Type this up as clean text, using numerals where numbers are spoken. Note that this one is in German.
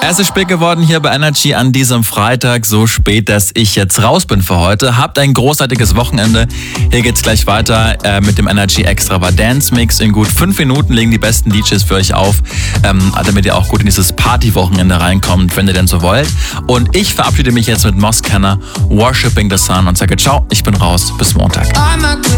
Es ist spät geworden hier bei Energy an diesem Freitag, so spät, dass ich jetzt raus bin für heute. Habt ein großartiges Wochenende. Hier geht's gleich weiter mit dem Energy Extravaganza Mix. In gut 5 Minuten legen die besten DJs für euch auf, damit ihr auch gut in dieses Partywochenende reinkommt, wenn ihr denn so wollt. Und ich verabschiede mich jetzt mit Moscanner, Worshipping the Sun und sage ciao, ich bin raus, bis Montag.